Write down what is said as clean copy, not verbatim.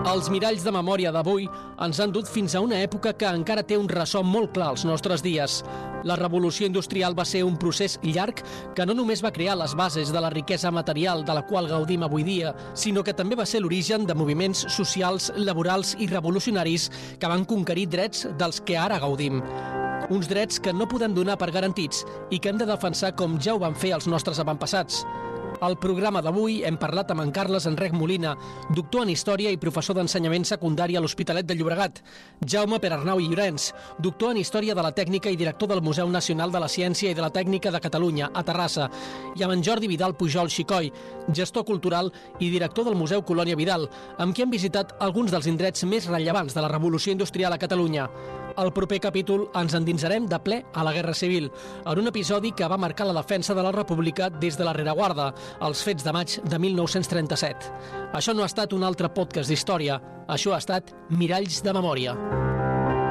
Els miralls de memòria d'avui ens han dut fins a una època que encara té un ressò molt clar als nostres dies. La revolució industrial va ser un procés llarg que no només va crear les bases de la riquesa material de la qual gaudim avui dia, sinó que també va ser l'origen de moviments socials, laborals i revolucionaris que van conquerir drets dels que ara gaudim. Uns drets que no podem donar per garantits i que hem de defensar com ja ho van fer els nostres avantpassats. Al programa d'avui hem parlat amb en Carles Enrec Molina, doctor en Història i professor d'ensenyament secundari a l'Hospitalet de Llobregat, Jaume Perarnau i Llorenç, doctor en Història de la Tècnica i director del Museu Nacional de la Ciència i de la Tècnica de Catalunya, a Terrassa, i amb en Jordi Vidal Pujol Xicoi, gestor cultural i director del Museu Colònia Vidal, amb qui hem visitat alguns dels indrets més rellevants de la revolució industrial a Catalunya. Al proper capítol ens endinsarem de ple a la Guerra Civil, en un episodi que va marcar la defensa de la República des de la rereguarda, els fets de maig de 1937. Això no ha estat un altre podcast d'història, això ha estat Miralls de Memòria.